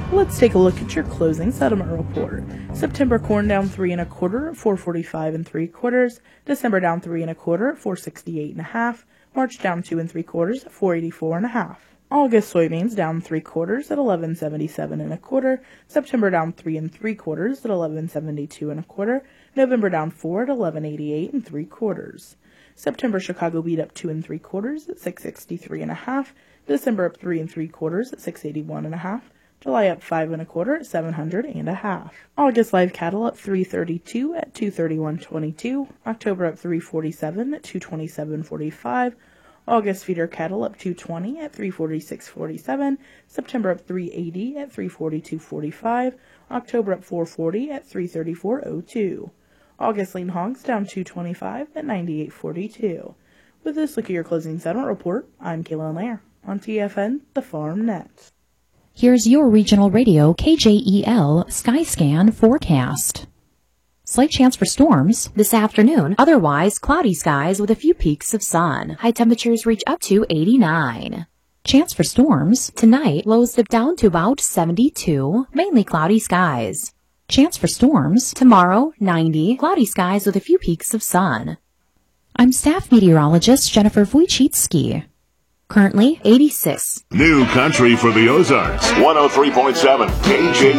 Let's take a look at your closing settlement report. September corn down 3 1/4 at 4.45 3/4. December down 3 1/4 at 4.68 1/2. March down 2 3/4 at 4.84 1/2. August soybeans down 3/4 at 11.77 1/4. September down 3 3/4 at 11.72 1/4. November down 4 at 11.88 3/4. September Chicago wheat up 2 3/4 at 6.63 1/2. December up 3 3/4 at 6.81 1/2. July up 5 1/4 at 700 1/2. August live cattle up 332 at 231.22. October up 347 at 227.45. August feeder cattle up 220 at 346.47. September up 380 at 342.45. October up 440 at 334.02. August lean hogs down 225 at 98.42. With this look at your closing settlement report, I'm Kaylin Lair on TFN, the Farm Net. Here's your regional radio KJEL Skyscan forecast. Slight chance for storms this afternoon, otherwise cloudy skies with a few peaks of sun. High temperatures reach up to 89. Chance for storms tonight, lows dip down to about 72, mainly cloudy skies. Chance for storms tomorrow, 90, cloudy skies with a few peaks of sun. I'm staff meteorologist Jennifer Wojcicki. Currently 86. New country for the Ozarks. 103.7 KJ.